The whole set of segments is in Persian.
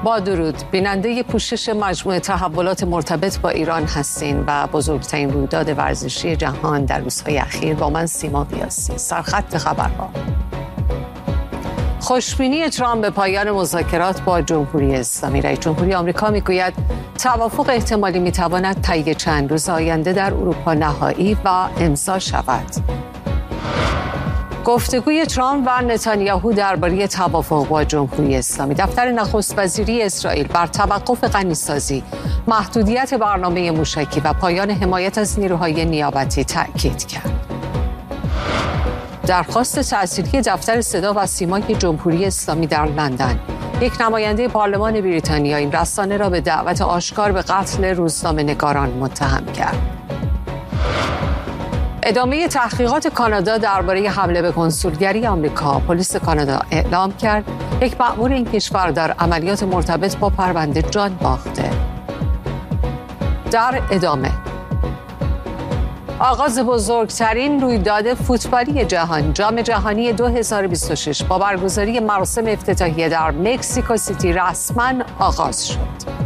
با درود، بیننده پوشش مجموعه تحولات مرتبط با ایران هستین و بزرگترین رویداد ورزشی جهان در روزهای اخیر با من سیما قیاسی. سرخط خبرها: خوشبینی ترامپ به پایان مذاکرات با جمهوری اسلامی. رئیس جمهوری آمریکا میگوید توافق احتمالی میتواند طی چند روز آینده در اروپا نهایی و امضا شود. گفتگوی ترامپ و نتانیاهو درباره توافق با جمهوری اسلامی. دفتر نخست وزیری اسرائیل بر توقف غنیسازی، محدودیت برنامه موشکی و پایان حمایت از نیروهای نیابتی تأکید کرد. درخواست تأصیلی دفتر صدا و سیمای جمهوری اسلامی در لندن. یک نماینده پارلمان بریتانیا این رسانه را به دعوت آشکار به قتل روزنامه‌نگاران متهم کرد. ادامه تحقیقات کانادا درباره حمله به کنسولگری آمریکا. پلیس کانادا اعلام کرد یک مأمور این کشور در عملیات مرتبط با پرونده جان باخته. در ادامه آغاز بزرگترین رویداد فوتبالی جهان، جام جهانی 2026 با برگزاری مراسم افتتاحیه در مکزیکو سیتی رسما آغاز شد.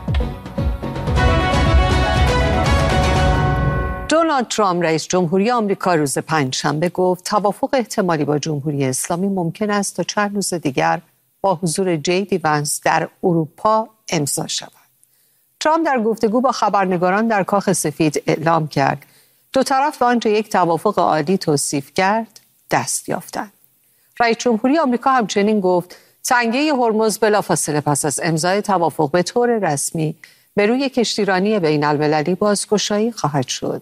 دونالد ترامپ رئیس جمهوری آمریکا روز پنجشنبه گفت توافق احتمالی با جمهوری اسلامی ممکن است تا چند روز دیگر با حضور جی دی ونس در اروپا امضا شود. ترامپ در گفتگو با خبرنگاران در کاخ سفید اعلام کرد دو طرف به آنچه یک توافق عالی توصیف کرد دست یافتند. رئیس جمهوری آمریکا همچنین گفت تنگه هرمز بلافاصله پس از امضای توافق به طور رسمی به روی کشتیرانی بین المللی بازگشایی خواهد شد.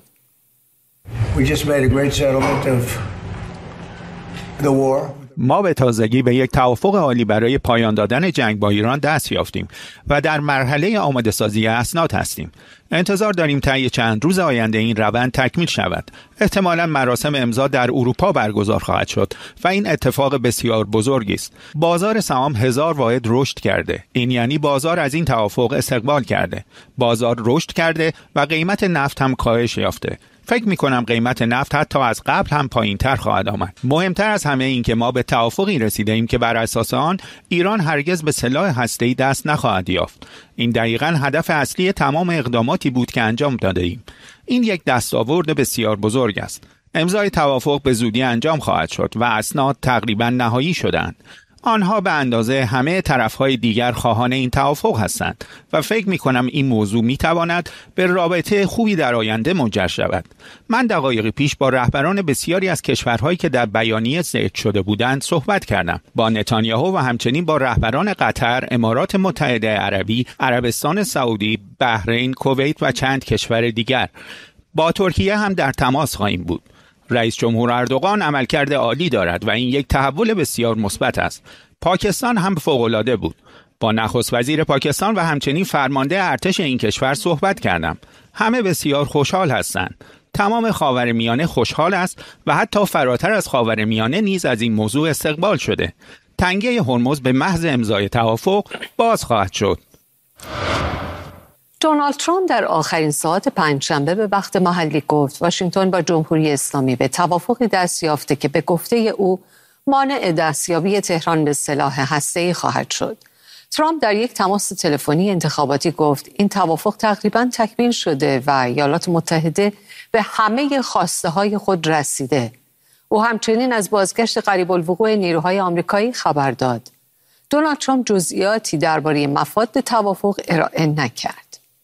ما به تازگی به یک توافق عالی برای پایان دادن جنگ با ایران دست یافتیم و در مرحله آماده سازی اسناد هستیم. انتظار داریم طی چند روز آینده این روند تکمیل شود. احتمالاً مراسم امضا در اروپا برگزار خواهد شد و این اتفاق بسیار بزرگی است. بازار سهام 1000 واحد رشد کرده. این یعنی بازار از این توافق استقبال کرده. بازار رشد کرده و قیمت نفت هم کاهش یافته. فکر می‌کنم قیمت نفت حتی از قبل هم پایین‌تر خواهد آمد. مهمتر از همه این که ما به توافقی رسیده‌ایم که بر اساس آن ایران هرگز به سلاح هسته‌ای دست نخواهد یافت. این دقیقاً هدف اصلی تمام اقداماتی بود که انجام داده‌ایم. این یک دستاورد بسیار بزرگ است. امضای توافق به زودی انجام خواهد شد و اسناد تقریباً نهایی شدند. آنها به اندازه همه طرفهای دیگر خواهان این توافق هستند و فکر می‌کنم این موضوع می‌تواند به رابطه خوبی در آینده منجر شود. من دقایقی پیش با رهبران بسیاری از کشورهایی که در بیانیه ذکر شده بودند صحبت کردم. با نتانیاهو و همچنین با رهبران قطر، امارات متحده عربی، عربستان سعودی، بحرین، کویت و چند کشور دیگر. با ترکیه هم در تماس خواهیم بود. رئیس جمهور اردوغان عملکرد عالی دارد و این یک تحول بسیار مثبت است. پاکستان هم فوق‌العاده بود. با نخست وزیر پاکستان و همچنین فرمانده ارتش این کشور صحبت کردم. همه بسیار خوشحال هستند. تمام خاورمیانه خوشحال است و حتی فراتر از خاورمیانه نیز از این موضوع استقبال شده. تنگه هرمز به محض امضای توافق باز خواهد شد. دونالد ترامپ در آخرین ساعات پنجشنبه به وقت محلی گفت واشنگتن با جمهوری اسلامی به توافقی دست یافته که به گفته او مانع دستیابی تهران به سلاح هسته‌ای خواهد شد. ترامپ در یک تماس تلفنی انتخاباتی گفت این توافق تقریباً تکمیل شده و ایالات متحده به همه خواسته‌های خود رسیده. او همچنین از بازگشت قریب الوقوع نیروهای آمریکایی خبر داد. دونالد ترامپ جزئیاتی درباره مفاد توافق ارائه نکرد.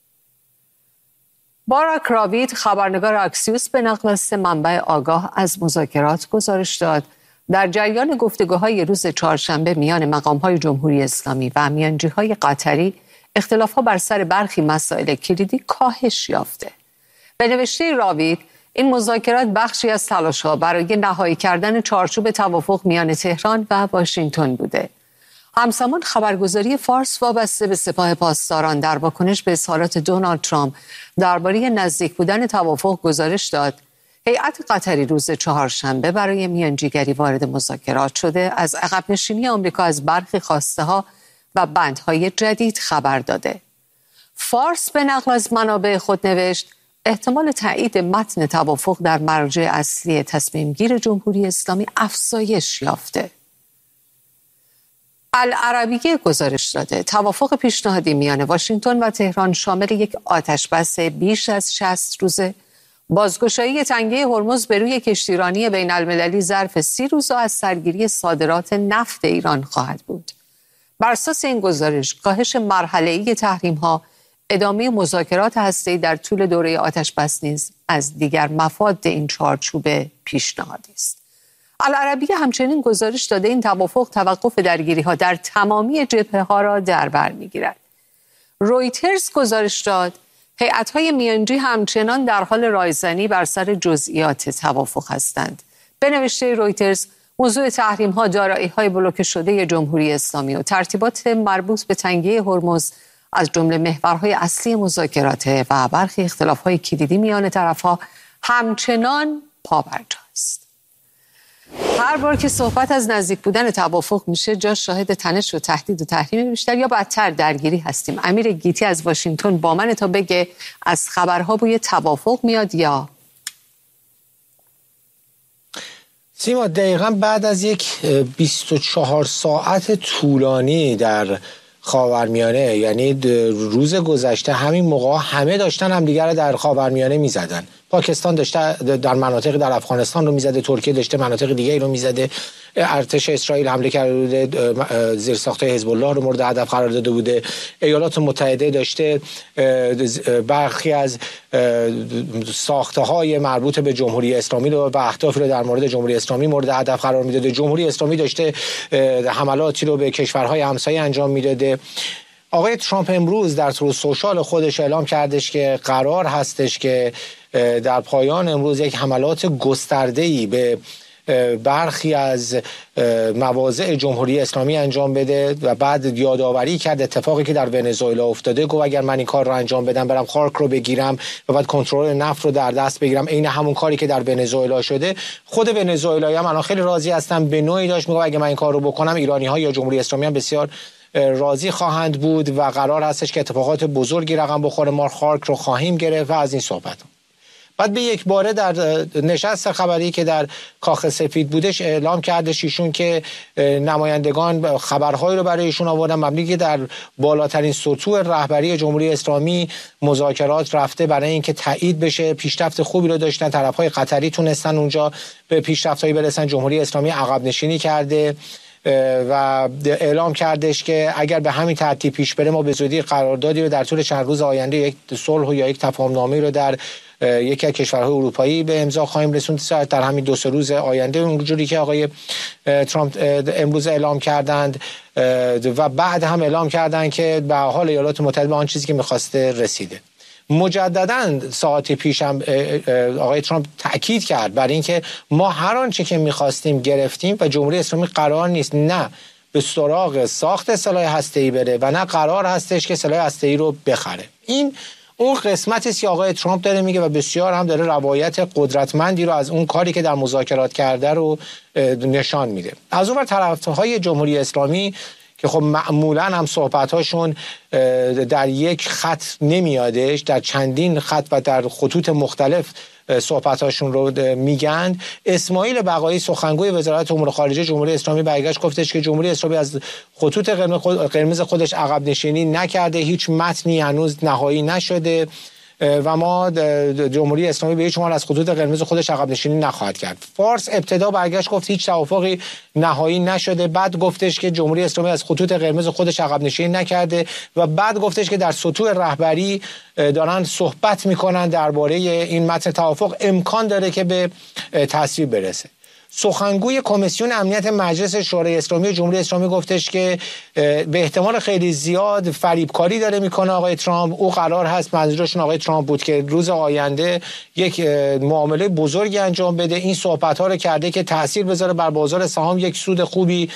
باراک راوید، خبرنگار اکسیوس، به نقل از منبع آگاه از مذاکرات گزارش داد در جریان گفتگوهای روز چهارشنبه میان مقام‌های جمهوری اسلامی و میانجی‌های قطری اختلاف‌ها بر سر برخی مسائل کلیدی کاهش یافته. به نوشته راوید این مذاکرات بخشی از تلاش‌ها برای نهایی کردن چارچوب توافق میان تهران و واشنگتن بوده. همزمان خبرگزاری فارس وابسته به سپاه پاسداران در واکنش به اظهارات دونالد ترامپ درباره نزدیک بودن توافق گزارش داد هیئت قطری روز چهارشنبه برای میانجیگری وارد مذاکرات شده از عقب نشینی آمریکا از برخی خواسته‌ها و بندهای جدید خبر داده. فارس به نقل از منابع خود نوشت احتمال تایید متن توافق در مراجع اصلی تصمیم گیر جمهوری اسلامی افزایش یافته. العربیه گزارش داده توافق پیشنهادی میان واشنگتن و تهران شامل یک آتشبس بیش از 60 روزه، بازگشایی تنگه هرمز به روی کشتیرانی بین المللی ظرف 30 روز و از سرگیری صادرات نفت ایران خواهد بود. بر اساس این گزارش کاهش مرحله‌ای تحریم‌ها، ادامه مذاکرات هسته‌ای در طول دوره آتشبس نیز از دیگر مفاد این چارچوب پیشنهادی است. العربیه همچنین گزارش داده این توافق توقف درگیری‌ها در تمامی جبهه‌ها را در بر می‌گیرد. رویترز گزارش داد هیئت‌های میانجی همچنان در حال رایزنی بر سر جزئیات توافق هستند. به نوشته رویترز، موضوع تحریم‌ها، دارایی‌های بلوکه شده جمهوری اسلامی و ترتیبات مربوط به تنگه هرمز از جمله محورهای اصلی مذاکرات و برخی اختلاف‌های کلیدی میان طرف‌ها همچنان پابرجاست. هر بار که صحبت از نزدیک بودن توافق میشه، جا شاهد تنش و تهدید و تحریم بیشتر یا بدتر درگیری هستیم. امیر گیتی از واشنگتن با من تا بگه از خبرها بوی توافق میاد یا سیما؟ دقیقا بعد از یک 24 ساعت طولانی در خاورمیانه، یعنی روز گذشته همین موقع همه داشتن همدیگر رو در خاورمیانه میزدن. پاکستان داشته در مناطق در افغانستان رو میزده، ترکیه داشته مناطق دیگه رو میزده، ارتش اسرائیل حمله کرده بوده، زیرساخت‌های حزب الله رو مورد هدف قرار داده بوده، ایالات متحده داشته برخی از ساخته‌های مربوط به جمهوری اسلامی رو و اهدافی رو در مورد جمهوری اسلامی مورد هدف قرار میداده، جمهوری اسلامی داشته حملاتی رو به کشورهای همسایه انجام میداده. آقای ترامپ امروز در تروث سوشال خودش اعلام کردش که قرار هستش که در پایان امروز یک حملات گسترده‌ای به برخی از مواضع جمهوری اسلامی انجام بده و بعد یادآوری کرد اتفاقی که در ونزوئلا افتاده. گفت اگر من این کار رو انجام بدم، برم خارک رو بگیرم و بعد کنترل نفت رو در دست بگیرم، عین همون کاری که در ونزوئلا شده. خود ونزوئلایی هم الان خیلی راضی هستن، به نوعی داشت میگه اگه من این کار رو بکنم، ایرانی‌ها یا جمهوری اسلامی هم بسیار راضی خواهند بود و قرار هستش که اتفاقات بزرگی رقم بخوره، ما خارک رو خواهیم گرفت و از این صحبت. بعد به یک باره در نشست خبری که در کاخ سفید بودش اعلام کردش ایشون که نمایندگان خبرهایی رو برای ایشون آوردن مبنی که در بالاترین سطوح رهبری جمهوری اسلامی مذاکرات رفته برای اینکه تایید بشه، پیشرفت خوبی رو داشتن، طرفهای قطری تونستن اونجا به پیشرفت‌هایی برسن، جمهوری اسلامی عقب نشینی کرده و اعلام کردش که اگر به همین ترتیب پیش بره ما به زودی قراردادی رو در طول چند روز آینده، یک صلح یا یک تفاهم‌نامه رو در یکی از کشورهای اروپایی به امضا خواهیم رسوند در همین 2-3 روز آینده، اونجوری که آقای ترامپ امروز اعلام کردند و بعد هم اعلام کردند که به حال ایالات متحده به آن چیزی که می‌خواسته رسیده. مجدداً ساعتی پیش هم آقای ترامپ تأکید کرد بر اینکه ما هر آنچه که می‌خواستیم گرفتیم و جمهوری اسلامی قرار نیست نه به سراغ ساخت سلاح هسته‌ای بره و نه قرار هستش که سلاح هسته‌ای رو بخره. این اون قسمتی است که آقای ترامپ داره میگه و بسیار هم داره روایت قدرتمندی رو از اون کاری که در مذاکرات کرده رو نشان میده. از اون ور طرفهای جمهوری اسلامی که خب معمولا هم صحبت‌هاشون در یک خط نمیادش، در چندین خط و در خطوط مختلف صحبت‌هاشون رو میگن. اسماعیل بقایی سخنگوی وزارت امور خارجه جمهوری اسلامی برگشت گفتش که جمهوری اسلامی از خطوط قرمز خودش عقب نشینی نکرده، هیچ متنی هنوز نهایی نشده و ما جمهوری اسلامی به هیچ عنوان از خطوط قرمز خودش عقب نشینی نخواهد کرد. فارس ابتدا برگشت گفت هیچ توافقی نهایی نشده، بعد گفتش که جمهوری اسلامی از خطوط قرمز خودش عقب نشینی نکرده و بعد گفتش که در سطوح رهبری دارن صحبت میکنن درباره این متن توافق، امکان داره که به تصویب برسه. سخنگوی کمیسیون امنیت مجلس شورای اسلامی جمهوری اسلامی گفتش که به احتمال خیلی زیاد فریبکاری داره میکنه آقای ترامپ. او قرار هست، منظورشون آقای ترامپ بود، که روز آینده یک معامله بزرگی انجام بده. این صحبت ها رو کرده که تاثیر بذاره بر بازار سهام، یک سود خوبی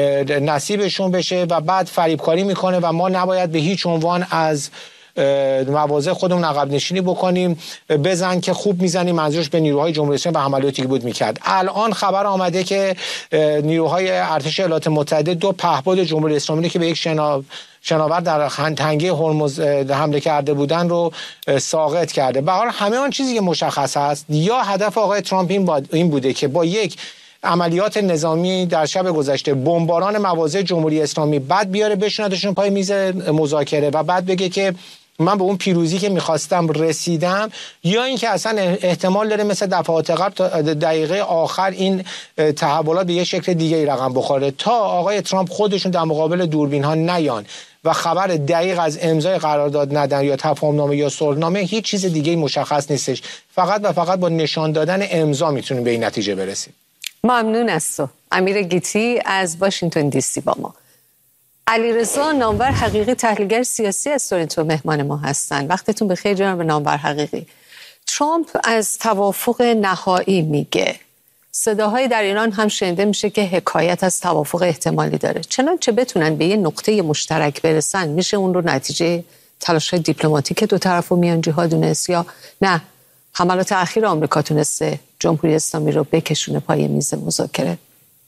نصیبشون بشه و بعد فریبکاری میکنه و ما نباید به هیچ عنوان از مواضع خودمون عقب نشینی بکنیم. بزن که خوب میزنیم، منظورش به نیروهای جمهوری اسلامی و حملاتی که بود میکرد. الان خبر آمده که نیروهای ارتش ایالات متحده 2 پهپاد جمهوری اسلامی که به یک شناور در تنگه هرمز حمله کرده بودن رو ساقط کرده. به هر حال همه آن چیزی که مشخص است، یا هدف آقای ترامپ این بوده که با یک عملیات نظامی در شب گذشته بمباران مواضع جمهوری اسلامی، بعد بیاره بشونتشون پای میز مذاکره و بعد بگه که من به اون پیروزی که میخواستم رسیدم، یا اینکه اصلا احتمال داره مثل دفعات قبل تا دقیقه آخر این تحولات به یه شکل دیگه رقم بخوره تا آقای ترامپ خودشون در مقابل دوربین ها نیان و خبر دقیق از امضای قرارداد ندن یا تفاهمنامه یا صلحنامه. هیچ چیز دیگه مشخص نیستش، فقط و فقط با نشان دادن امضا میتونیم به این نتیجه برسیم. ممنون از تو امیر گیتی از واشنگتن دی سی با ما. علیرضا نامور حقیقی تحلیلگر سیاسی از تورنتو مهمان ما هستند. وقتتون بخیر جناب نامور حقیقی. ترامپ از توافق نهایی میگه، صداهای در ایران هم شنیده میشه که حکایت از توافق احتمالی داره. چنانچه بتونن به یه نقطه مشترک برسن، میشه اون رو نتیجه تلاش‌های دیپلماتیک دو طرف و میانجی‌ها دونست، یا نه حملات اخیر آمریکا تونسته جمهوری اسلامی رو بکشونه پای میز مذاکره؟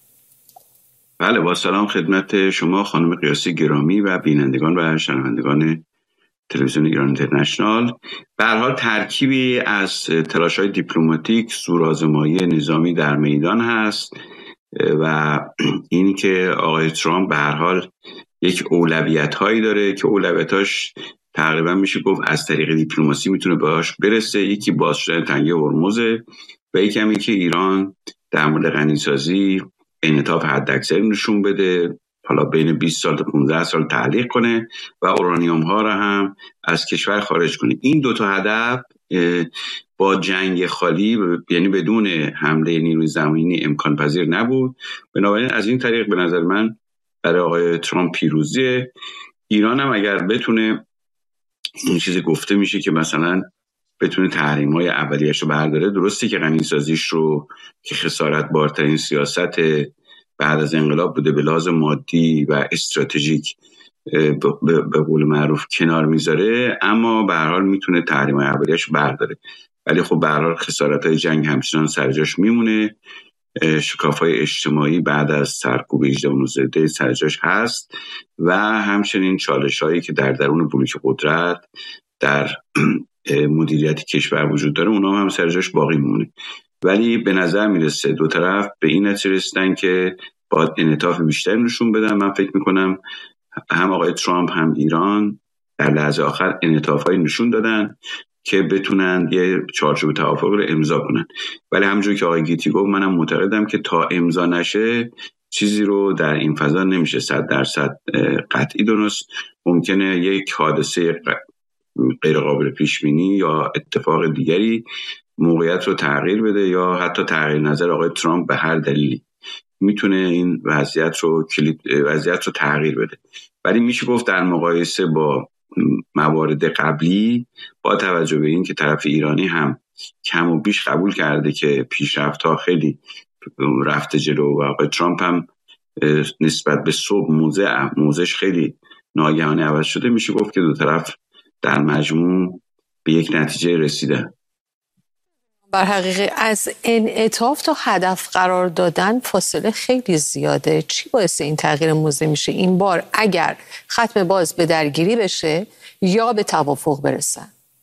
بله، با سلام خدمت شما خانم قیاسی گرامی و بینندگان و شنوندگان تلویزیون ایران اینترنشنال. به هر حال ترکیبی از تلاش‌های دیپلماتیک، زورآزمایی نظامی در میدان هست و اینی که آقای ترامپ به هر حال یک اولویت‌هایی داره که اولویتاش تقریبا میشه گفت از طریق دیپلماسی میتونه باهاش برسه. یکی باز شدن تنگه هرمز و یکی هم که ایران در مورد غنیسازی انعطاف حداکثری نشون بده، حالا بین 20 سال تا 15 سال تعلیق کنه و اورانیوم ها رو هم از کشور خارج کنه. این دو تا هدف با جنگ خالی، یعنی بدون حمله نیروی زمینی، امکان پذیر نبود. بنابراین از این طریق به نظر من برای آقای ترامپ پیروزیه. ایران هم اگر بتونه، این چیزی گفته میشه که مثلا بتونه تحریم‌های اولیه‌اش رو برداره، درسته که غنی‌سازیش رو که خسارت بارترین سیاست بعد از انقلاب بوده به لحاظ مادی و استراتژیک به قول معروف کنار میذاره، اما به هر حال میتونه تحریم‌های اولیه‌اش رو برداره. ولی خب به هر حال خسارت‌های جنگ همچنان سر جاش میمونه، شکاف‌های اجتماعی بعد از سرکوب 18 و 19 سر جاش هست و همچنین چالش‌هایی که در درون بلوک قدرت در مدیریت کشور وجود داره، اونا هم سر جاش باقی مونه. ولی به نظر میرسه دو طرف به این نتیجه رسیدن که باید انعطاف بیشتری نشون بدن. من فکر میکنم هم آقای ترامپ هم ایران در لحظه آخر انعطافایی نشون دادن که بتونن یه چارچوب توافق رو امضا کنن. ولی همونجوری که آقای گیتی گفت، منم معتقدم که تا امضا نشه چیزی رو در این فضا نمیشه 100% قطعی دونست. ممکنه یک حادثه غیر قابل پیش بینی یا اتفاق دیگری موقعیت رو تغییر بده، یا حتی تغییر نظر آقای ترامپ به هر دلیلی میتونه این وضعیت رو تغییر بده. ولی میشه گفت در مقایسه با موارد قبلی، با توجه به این که طرف ایرانی هم کم و بیش قبول کرده که پیشرفت‌ها خیلی رفته جلو و آقای ترامپ هم نسبت به صبح موضعش خیلی ناگهانی عوض شده، میشه گفت که دو طرف در مجموع به یک نتیجه رسیدن. بر حقیقی از انعطاف تا هدف قرار دادن فاصله خیلی زیاده. چی باعث این تغییر موضع میشه این بار اگر ختم باز به درگیری بشه یا به توافق برسن؟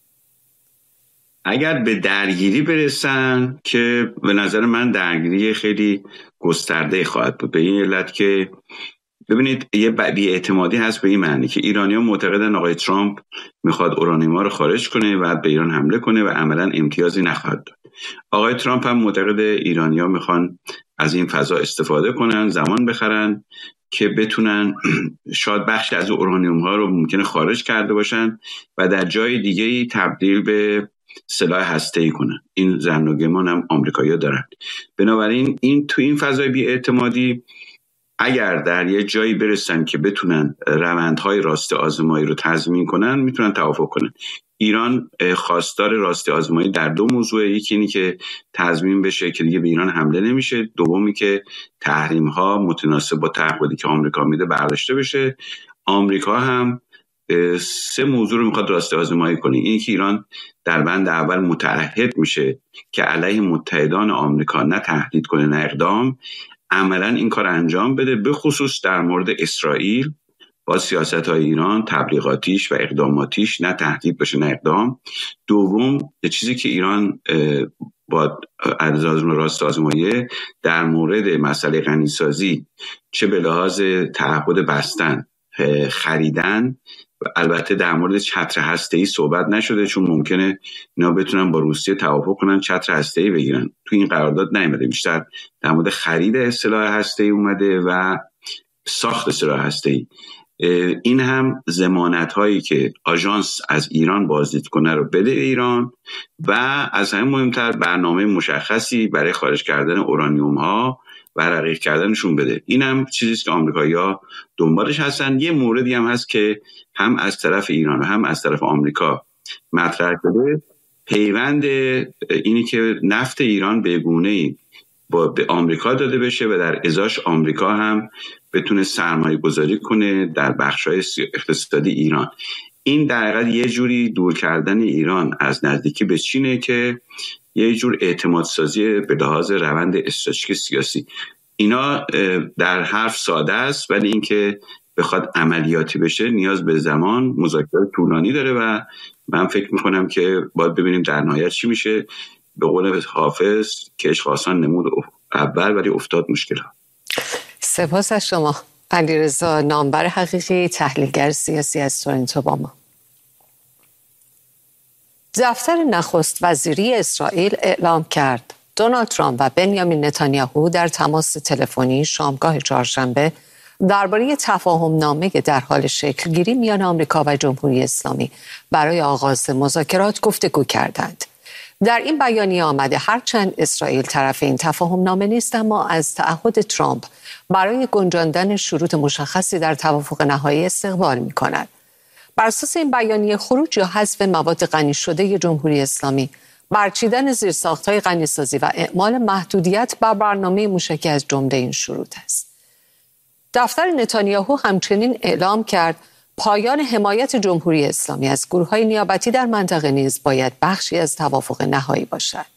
اگر به درگیری برسن که به نظر من درگیری خیلی گسترده خواهد بود، به این علت که ببینید یه بی‌اعتمادی هست به این معنی که ایرانی‌ها معتقدن آقای ترامپ میخواد اورانیوم رو خارج کنه و به ایران حمله کنه و عملاً امتیازی نخواهد داد. آقای ترامپ هم معتقد ایرانی‌ها میخوان از این فضا استفاده کنن، زمان بخرن که بتونن شاید بخشی از اورانیوم ها رو ممکنه خارج کرده باشن و در جای دیگه‌ای تبدیل به سلاح هسته‌ای کنن. این ظن و گمان هم آمریکایی‌ها دارن. بنابراین این تو این فضای بی‌اعتمادی اگر در یه جایی برسن که بتونن روندهای راستی آزمایی رو تضمین کنن، میتونن توافق کنن. ایران خواستار راستی آزمایی در دو موضوع، یکی اینی که تضمین بشه که دیگه به ایران حمله نمیشه، دومی که تحریم ها متناسب با تعهدی که آمریکا میده برداشته بشه. آمریکا هم سه موضوع رو میخواد راستی آزمایی کنه. اینی که ایران در بند اول متعهد میشه که علیه متحدان آمریکا نه تهدید کنه نه اقدام، عملا این کار انجام بده، به خصوص در مورد اسرائیل با سیاست‌های ایران، تبلیغاتیش و اقداماتیش، نه تهدید باشه نه اقدام. دوم، چیزی که ایران با عددآزمون راست آزمایه در مورد مسئله غنیسازی چه به لحاظ تعهد بستن، خریدن، البته در مورد چتر هسته‌ای صحبت نشده چون ممکنه اینا بتونن با روسیه توافق کنن چتر هسته‌ای بگیرن. تو این قرارداد نیامده، بیشتر در مورد خرید سلاح هسته‌ای اومده و ساخت سلاح هسته‌ای. این هم ضمانت هایی که آژانس از ایران بازدید کنه رو بده ایران و از همه مهمتر برنامه مشخصی برای خارج کردن اورانیوم ها و رقیق کردنشون بده. این هم چیزیست که آمریکایی‌ها دنبالش هستن. یه موردی هم هست که هم از طرف ایران و هم از طرف آمریکا مطرح شده، پیوند اینی که نفت ایران به گونه‌ای به آمریکا داده بشه و در ازاش آمریکا هم بتونه سرمایه گذاری کنه در بخش‌های اقتصادی ایران. این در حقیقت یه جوری دور کردن ایران از نزدیکی به چینه که یه جور اعتماد سازی به لحاظ روند استراتژیک سیاسی. اینا در حرف ساده است، ولی اینکه بخواد عملیاتی بشه نیاز به زمان، مذاکرات طولانی داره و من فکر میکنم که باید ببینیم در نهایت چی میشه. به قول حافظ کش خواستان نمود اول ولی افتاد مشکل ها. سپاس از شما علیرضا نامور حقیقی، تحلیلگر سیاسی از تورنتو با ما. دفتر نخست وزیری اسرائیل اعلام کرد دونالد ترامپ و بنیامین نتانیاهو در تماس تلفنی شامگاه چهارشنبه درباره تفاهم نامه در حال شکل گیری میان آمریکا و جمهوری اسلامی برای آغاز مذاکرات گفتگو کردند. در این بیانیه آمده هرچند اسرائیل طرف این تفاهم نامه نیست، اما از تعهد ترامپ برای گنجاندن شروط مشخصی در توافق نهایی استقبال می کند. بر اساس این بیانیه خروج یا حذف مواد غنی شده جمهوری اسلامی، برچیدن زیرساخت‌های غنیسازی و اعمال محدودیت بر برنامه موشکی از جمله این شروط است. دفتر نتانیاهو همچنین اعلام کرد پایان حمایت جمهوری اسلامی از گروه‌های نیابتی در منطقه نیز باید بخشی از توافق نهایی باشد.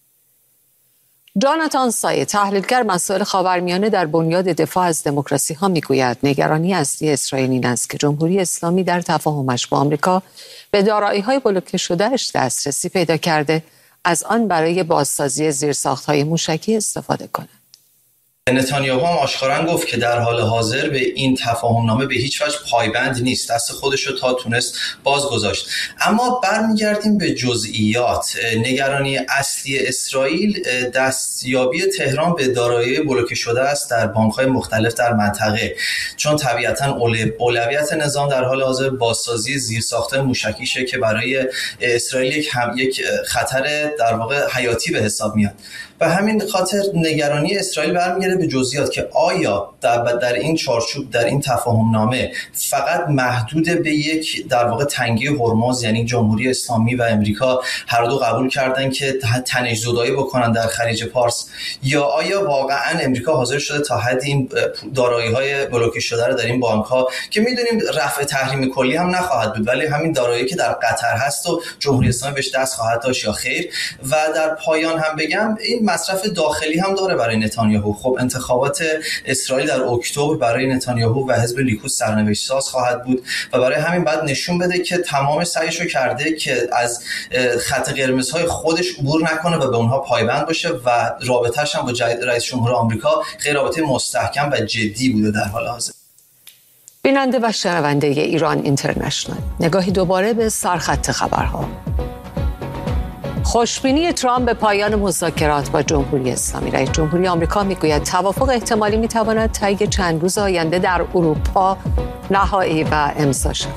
جاناتان سایه، تحلیلگر مسائل خاورمیانه در بنیاد دفاع از دموکراسی ها میگوید نگرانی اصلی اسرائیل این است که جمهوری اسلامی در تفاهمش با آمریکا به دارایی‌های بلوکه شده‌اش دسترسی پیدا کرده، از آن برای بازسازی زیرساخت‌های موشکی استفاده کند. نتانیاهو هم آشکارا گفت که در حال حاضر به این تفاهمنامه به هیچ وجه پایبند نیست، دست خودش رو تا تونست باز گذاشت. اما برمیگردیم به جزئیات. نگرانی اصلی اسرائیل دستیابی تهران به دارایی بلوکه شده است در بانک‌های مختلف در منطقه، چون طبیعتاً اولویت نظام در حال حاضر بازسازی زیرساخت‌های موشکیشه که برای اسرائیل یک خطر در واقع حیاتی به حساب میاد. و همین خاطر نگرانی اسرائیل برمیگرده به جزئیات که آیا در این چارچوب، در این تفاهمنامه فقط محدود به یک در واقع تنگی هرمز، یعنی جمهوری اسلامی و امریکا هر دو قبول کردن که تنش زدایی بکنن در خلیج پارس، یا آیا واقعا امریکا حاضر شده تا حد این دارایی‌های بلوکه شده رو در این بانک‌ها که می‌دونیم رفع تحریم کلی هم نخواهد بود، ولی همین دارایی که در قطر هست و جمهوری اسلامی بهش دست خواهد داشت یا خیر. و در پایان هم بگم این مصرف داخلی هم داره برای نتانیاهو. خب انتخابات اسرائیل در اکتبر برای نتانیاهو و حزب لیکود سرنوشت ساز خواهد بود و برای همین بعد نشون بده که تمام سعیشو کرده که از خط قرمزهای خودش عبور نکنه و به اونها پایبند باشه و رابطه‌اش هم با رئیس جمهور آمریکا خیلی رابطه مستحکم و جدی بوده در حال حاضر. بیننده و شنونده ایران اینترنشنال، نگاهی دوباره به سرخط خبرها. خوشبینی ترامپ به پایان مذاکرات با جمهوری اسلامی. رئیس جمهوری آمریکا میگوید توافق احتمالی میتواند طی چند روز آینده در اروپا نهایی و امضا شود.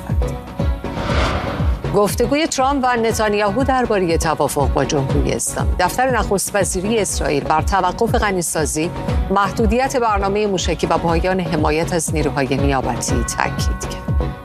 گفتگوی ترامپ و نتانیاهو درباره توافق با جمهوری اسلامی. دفتر نخست وزیری اسرائیل بر توقف غنیسازی، محدودیت برنامه موشکی و پایان حمایت از نیروهای نیابتی تاکید کرد.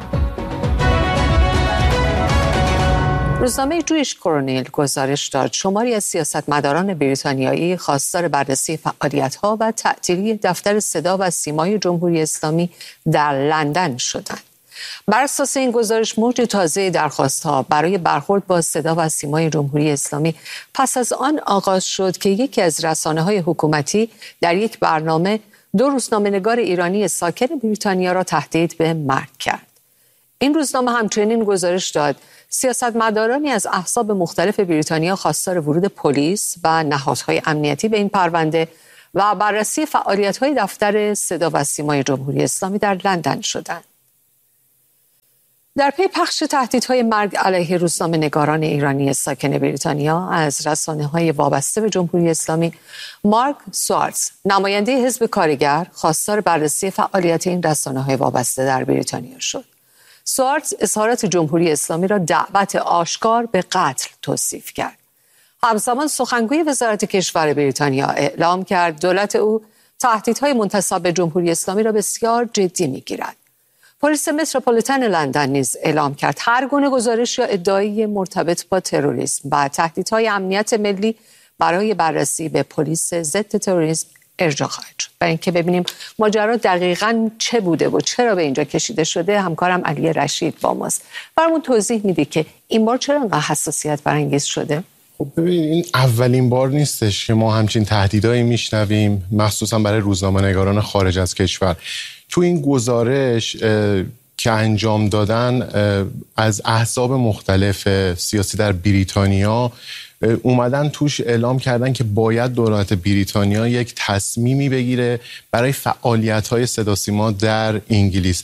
روزنامه جویش کرونیل گزارش داد شماری از سیاستمداران بریتانیایی خواستار بررسی فعالیت‌ها و تعطیلی دفتر صدا و سیمای جمهوری اسلامی در لندن شدند. بر اساس این گزارش موج تازه درخواست‌ها برای برخورد با صدا و سیمای جمهوری اسلامی پس از آن آغاز شد که یکی از رسانه‌های حکومتی در یک برنامه 2 روزنامه‌نگار ایرانی ساکن بریتانیا را تهدید به مرگ کرد. این روزنامه همچنین گزارش داد سیاستمدارانی از احزاب مختلف بریتانیا خواستار ورود پلیس و نهادهای امنیتی به این پرونده و بررسی فعالیت‌های دفتر صدا و سیمای جمهوری اسلامی در لندن شدند. در پی پخش تهدیدهای مرگ علیه روزنامه‌نگاران ایرانی ساکن بریتانیا از رسانه‌های وابسته به جمهوری اسلامی، مارک سوارتز، نماینده حزب کارگر، خواستار بررسی فعالیت این رسانه‌های وابسته در بریتانیا شد. سوارتز اظهارات جمهوری اسلامی را دعوت آشکار به قتل توصیف کرد. همزمان سخنگوی وزارت کشور بریتانیا اعلام کرد دولت او تهدیدهای منتسب به جمهوری اسلامی را بسیار جدی می‌گیرد. پلیس متروپولیتن لندن نیز اعلام کرد هر گونه گزارش یا ادعایی مرتبط با تروریسم و تهدیدهای امنیت ملی برای بررسی به پلیس ضد تروریسم ارجاع خواهد شد. برای اینکه ببینیم ماجرا دقیقاً چه بوده و چرا به اینجا کشیده شده، همکارم علی رشید با ماست. برامون توضیح میدی که این بار چرا انقدر حساسیت برانگیز شده؟ ببین، این اولین بار نیستش که ما همچین تهدیدایی میشنویم، مخصوصا برای روزنامه‌نگاران خارج از کشور. تو این گزارش که انجام دادن از احزاب مختلف سیاسی در بریتانیا اومدن توش اعلام کردن که باید دولت بریتانیا یک تصمیمی بگیره برای فعالیت‌های صداسیما در انگلیس.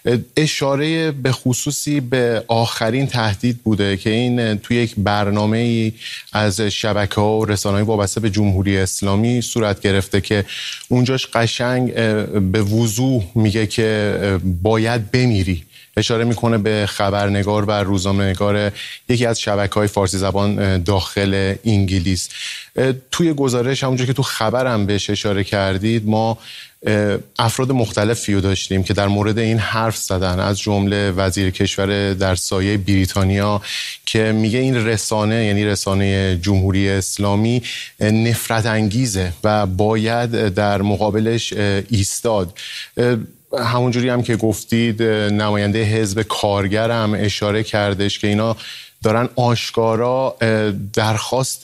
اشاره به خصوصی به آخرین تهدید بوده که این توی یک برنامه‌ای از شبکه‌ها و رسانه‌های وابسته به جمهوری اسلامی صورت گرفته که اونجاش قشنگ به وضوح میگه که باید بمیری. اشاره میکنه به خبرنگار و روزنامه‌نگار یکی از شبکه‌های فارسی زبان داخل انگلیس. توی گزارش همونجور که تو خبرم بهش اشاره کردید، ما افراد مختلفی رو داشتیم که در مورد این حرف زدن، از جمله وزیر کشور در سایه بریتانیا که میگه این رسانه، یعنی رسانه جمهوری اسلامی، نفرت انگیزه و باید در مقابلش ایستاد. همونجوری هم که گفتید نماینده حزب کارگر هم اشاره کردش که اینا دارن آشکارا درخواست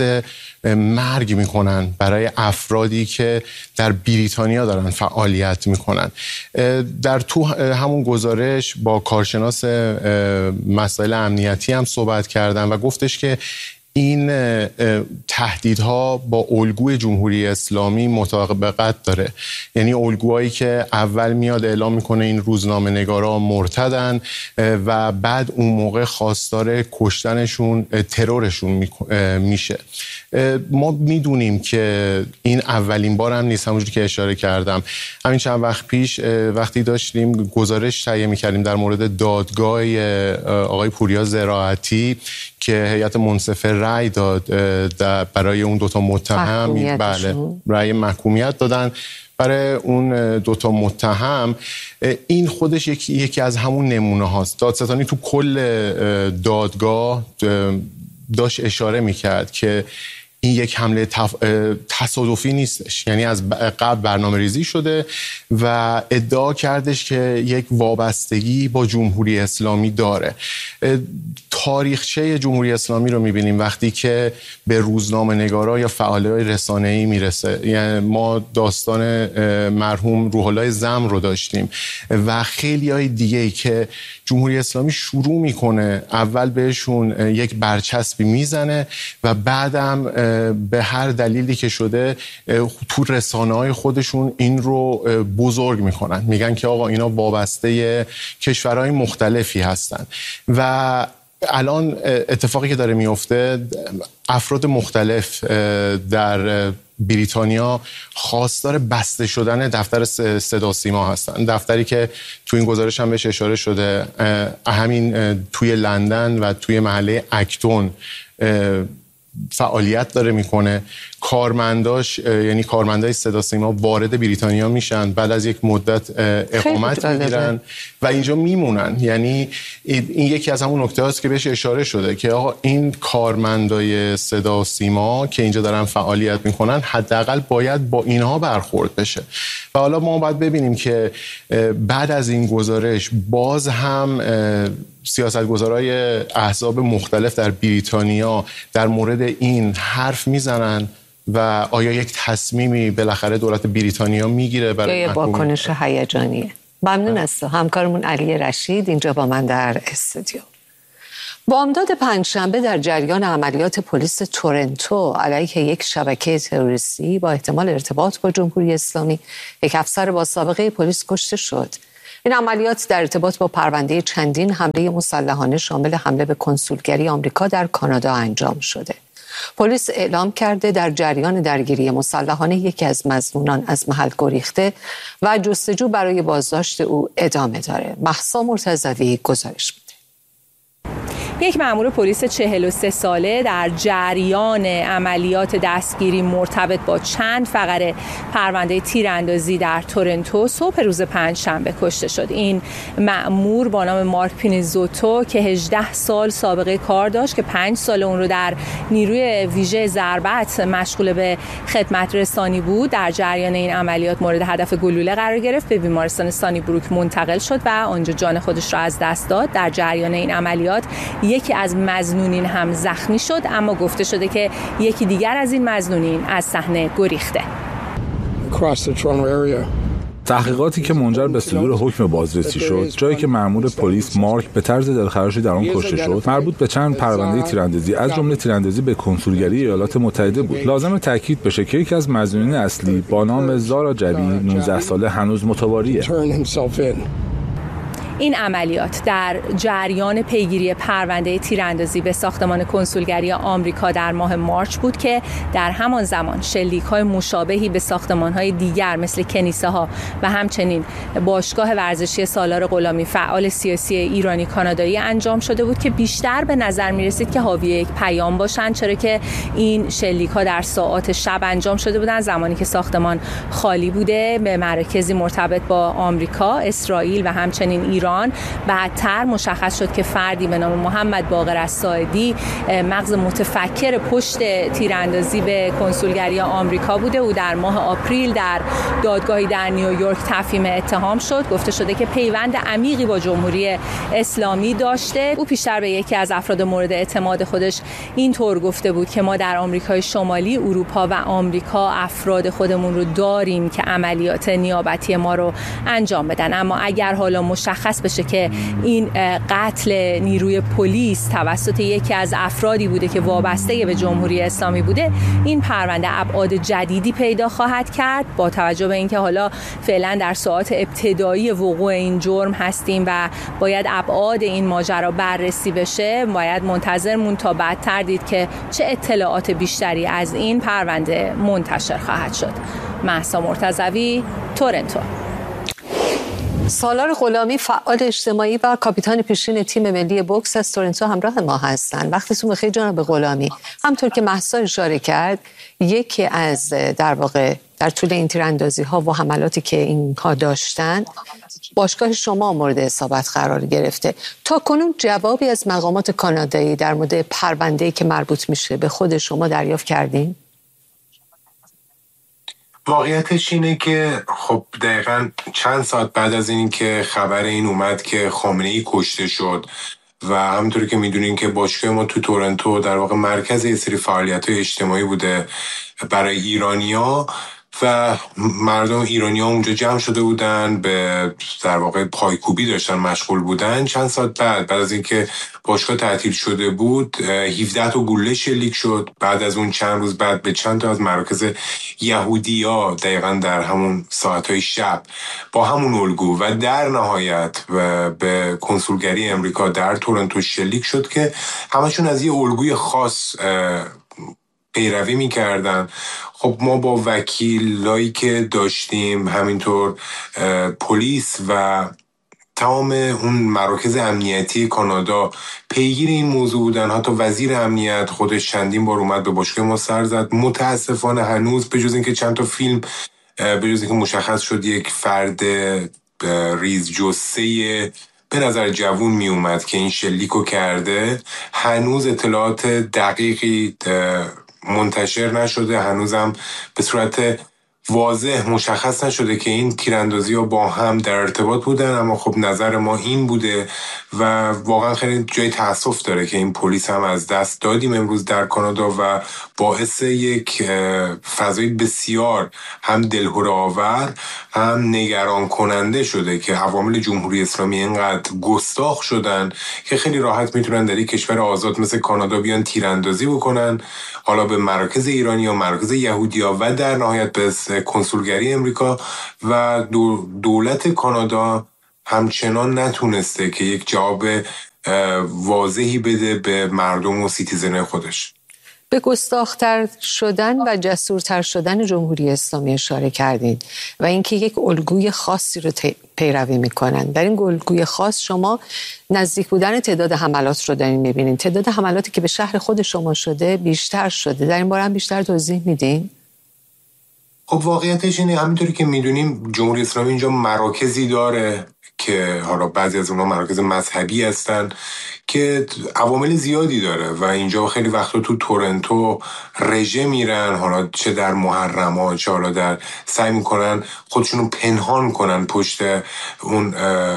مرگ میکنن برای افرادی که در بریتانیا دارن فعالیت میکنن. در تو همون گزارش با کارشناس مسائل امنیتی هم صحبت کردن و گفتش که این تهدیدها با الگوی جمهوری اسلامی مطابقت داره، یعنی الگوهایی که اول میاد اعلام میکنه این روزنامه نگارا مرتدن و بعد اون موقع خواستار کشتنشون، ترورشون میشه. ما میدونیم که این اولین بار هم نیست، همونجوری که اشاره کردم. همین چند وقت پیش وقتی داشتیم گزارش تهیه میکردیم در مورد دادگاه آقای پوریا زراعتی که هیئت منصفه رأی داد برای اون دوتا متهم، بله، رأی محکومیت دادن برای اون دوتا متهم. این خودش یکی از همون نمونه هاست. دادستانی تو کل دادگاه داشت اشاره میکرد که این یک حمله تصادفی نیستش، یعنی از قبل برنامه ریزی شده و ادعا کردش که یک وابستگی با جمهوری اسلامی داره. تاریخچه جمهوری اسلامی رو میبینیم وقتی که به روزنامه نگارا یا فعالای رسانه‌ای میرسه. یعنی ما داستان مرحوم روح الله زم رو داشتیم و خیلی های دیگه‌ای که جمهوری اسلامی شروع میکنه اول بهشون یک برچسبی میزنه و بعدم به هر دلیلی که شده تو رسانه‌های خودشون این رو بزرگ میکنن، میگن که آقا اینا وابسته کشورهای مختلفی هستن. و الان اتفاقی که داره میفته، افراد مختلف در بریتانیا خواستار بسته شدن دفتر صدا سیما هستن، دفتری که تو این گزارش هم بهش اشاره شده، همین توی لندن و توی محله اکتون فعالیت داره میکنه. کارمنداش، یعنی کارمندای صدا سیما وارد بریتانیا میشن، بعد از یک مدت اقامت میگیرن و اینجا میمونن. یعنی این یکی از همون نکته هاست که بهش اشاره شده که آقا این کارمندای صدا سیما که اینجا دارن فعالیت میکنن حداقل باید با اینها برخورد بشه. و حالا ما باید ببینیم که بعد از این گزارش باز هم سیاستگزارای احزاب مختلف در بریتانیا در مورد این حرف میزنن و آیا یک تصمیمی بالاخره دولت بریتانیا میگیره برای واکنش هیجانیه؟ ممنون از تو. همکارمون علی رشید اینجا با من در استودیو. بامداد پنجشنبه در جریان عملیات پلیس تورنتو علیه یک شبکه تروریستی با احتمال ارتباط با جمهوری اسلامی، یک افسر با سابقه پلیس کشته شد. این عملیات در ارتباط با پرونده چندین حمله مسلحانه شامل حمله به کنسولگری آمریکا در کانادا انجام شده. پلیس اعلام کرده در جریان درگیری مسلحانه یکی از مظنونان از محل گریخته و جستجو برای بازداشت او ادامه داره. مهسا مرتضوی گزارش میده. یک مأمور پلیس 43 ساله در جریان عملیات دستگیری مرتبط با چند فقره پرونده تیراندازی در تورنتو صبح روز پنجشنبه کشته شد. این مأمور با نام مارک پینیزوتو که 18 سال سابقه کار داشت که 5 سال اون رو در نیروی ویژه ضربت مشغول به خدمت رسانی بود، در جریان این عملیات مورد هدف گلوله قرار گرفت، به بیمارستان سانی بروک منتقل شد و آنجا جان خودش را از دست داد. در جریان این عملیات یکی از مظنونین هم زخمی شد، اما گفته شده که یکی دیگر از این مظنونین از صحنه گریخته. تحقیقاتی که منجر به صدور حکم بازرسی شد، جایی که مأمور پلیس مارک به طرز دلخراشی در آن کشته شد، مربوط به چند پرونده تیراندازی از جمله تیراندازی به کنسولگری ایالات متحده بود. لازم تاکید بشه که یکی از مظنونین اصلی با نام زارا جبی 19 ساله هنوز متواریه. این عملیات در جریان پیگیری پرونده تیراندازی به ساختمان کنسولگری آمریکا در ماه مارچ بود که در همان زمان شلیک‌های مشابهی به ساختمان‌های دیگر مثل کنیسه‌ها و همچنین باشگاه ورزشی سالار غلامی فعال سیاسی ایرانی کانادایی انجام شده بود که بیشتر به نظر می‌رسید که حاوی یک پیام باشند، چرا که این شلیک‌ها در ساعات شب انجام شده بودند زمانی که ساختمان خالی بوده، به مراکزی مرتبط با آمریکا، اسرائیل و همچنین ایران. بعدتر مشخص شد که فردی به نام محمد باقر الساعدی مغز متفکر پشت تیراندازی به کنسولگری آمریکا بوده. او در ماه آپریل در دادگاهی در نیویورک تفهیم اتهام شد. گفته شده که پیوند عمیقی با جمهوری اسلامی داشته. او پیشتر به یکی از افراد مورد اعتماد خودش اینطور گفته بود که ما در آمریکای شمالی، اروپا و آمریکا افراد خودمون رو داریم که عملیات نیابتی ما رو انجام بدن، اما اگر حالا مشخص بشه که این قتل نیروی پلیس توسط یکی از افرادی بوده که وابسته به جمهوری اسلامی بوده، این پرونده ابعاد جدیدی پیدا خواهد کرد. با توجه به اینکه حالا فعلا در ساعات ابتدایی وقوع این جرم هستیم و باید ابعاد این ماجرا بررسی بشه، باید منتظر مون تا بعدتر دید که چه اطلاعات بیشتری از این پرونده منتشر خواهد شد. مهسا مرتضوی، تورنتو. سالار غلامی فعال اجتماعی و کاپیتان پیشین تیم ملی بوکس از تورنتو همراه ما هستند. وقتتون بخیر جناب غلامی. همطور که مهسا اشاره کرد، یکی از در واقع در طول این تیراندازی‌ها و حملاتی که اینها داشتن، باشگاه شما مورد اصابت قرار گرفته. تا کنون جوابی از مقامات کانادایی در مورد پرونده‌ای که مربوط میشه به خود شما دریافت کردین؟ واقعیتش اینه که خب دقیقاً چند ساعت بعد از این که خبر این اومد که خامنه‌ای کشته شد و همونطوری که میدونین که باشگاه ما تو تورنتو در واقع مرکز یه سری فعالیت‌های اجتماعی بوده برای ایرانی‌ها و مردم ایرانی ها اونجا جمع شده بودن، به در واقع پایکوبی داشتن مشغول بودن. چند ساعت بعد از اینکه باشگاه تعطیل شده بود 17 تا گلوله شلیک شد. بعد از اون چند روز بعد به چند تا از مراکز یهودی‌ها دقیقاً در همون ساعت‌های شب با همون الگو و در نهایت به کنسولگری امریکا در تورنتو شلیک شد که همشون از یه الگوی خاص پیروی می‌کردن. خب ما با وکیلایی که داشتیم، همینطور پلیس و تمام اون مراکز امنیتی کانادا پیگیر این موضوع بودن. حتی وزیر امنیت خودش چندین بار اومد به باشگاه ما سر زد. متاسفانه هنوز به جز اینکه چند تا فیلم، به جز اینکه مشخص شد یک فرد ریز جثه به نظر جوون می اومد که این شلیکو کرده، هنوز اطلاعات دقیقی منتشر نشده. هنوزم به صورت واضح مشخص نشده که این تیراندازی‌ها با هم در ارتباط بودن، اما خب نظر ما این بوده و واقعا خیلی جای تأسف داره که این پلیس هم از دست دادیم امروز در کانادا و باعث یک فضای بسیار هم دلهره‌آور هم نگران کننده شده که عوامل جمهوری اسلامی اینقدر گستاخ شدن که خیلی راحت میتونن در یک کشور آزاد مثل کانادا بیان تیراندازی بکنن، حالا به مراکز ایرانی یا مراکز یهودیا و در نهایت به کنسولگری امریکا و دولت کانادا همچنان نتونسته که یک جواب واضحی بده به مردم و سیتیزن خودش. به گستاخ‌تر شدن و جسورتر شدن جمهوری اسلامی اشاره کردید و اینکه یک الگوی خاصی رو پیروی میکنن. در این الگوی خاص شما نزدیک بودن تعداد حملات رو دارین میبینید. تعداد حملاتی که به شهر خود شما شده بیشتر شده. در این باره هم بیشتر توضیح میدین؟ خب واقعیتش اینه، همینطوری که میدونیم جمهوری اسلامی اینجا مراکزی داره که حالا بعضی از اونها مراکز مذهبی هستن که عوامل زیادی داره و اینجا خیلی وقتا تو تورنتو رژه میرن، حالا چه در محرم‌ها چه حالا در سعی میکنن خودشونو پنهان کنن پشت اون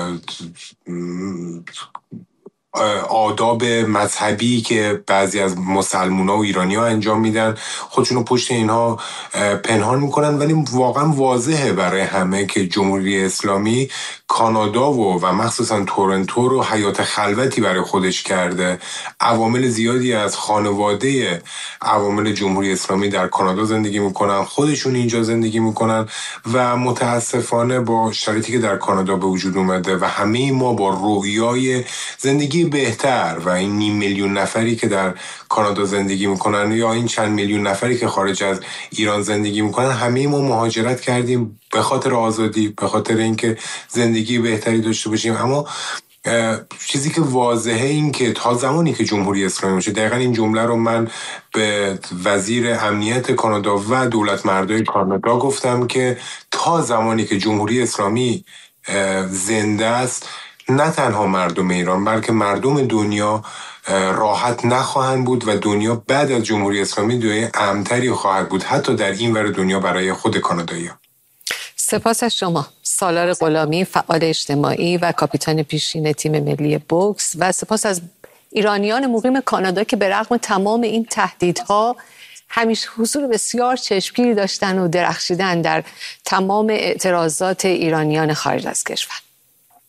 آداب مذهبی که بعضی از مسلمان‌ها و ایرانی‌ها انجام میدن، خودشونو پشت اینها پنهان میکنن. ولی واقعا واضحه برای همه که جمهوری اسلامی کانادا و مخصوصا تورنتو رو حیات خلوتی برای خودش کرده. عوامل زیادی از خانواده عوامل جمهوری اسلامی در کانادا زندگی میکنن، خودشون اینجا زندگی میکنن و متاسفانه با شرایطی که در کانادا به وجود اومده و همه ما با رویای زندگی بهتر و این 500,000 نفری که در کانادا زندگی میکنن یا این چند میلیون نفری که خارج از ایران زندگی میکنن، همه ما مهاجرت کردیم به خاطر آزادی، به خاطر اینکه زندگی بهتری داشته باشیم. اما چیزی که واضحه این که تا زمانی که جمهوری اسلامی باشه، دقیقا این جمله رو من به وزیر امنیت کانادا و دولت مردای کانادا گفتم که تا زمانی که جمهوری اسلامی زنده است، نه تنها مردم ایران بلکه مردم دنیا راحت نخواهند بود و دنیا بعد از جمهوری اسلامی دنیای امن‌تری خواهد بود، حتی در این ور دنیا برای خود کانادایی‌ها. سپاس از شما سالار غلامی، فعال اجتماعی و کاپیتان پیشین تیم ملی بوکس، و سپاس از ایرانیان مقیم کانادا که به رغم تمام این تهدیدها همیشه حضور بسیار چشمگیری داشتن و درخشیدن در تمام اعتراضات ایرانیان خارج از کشور.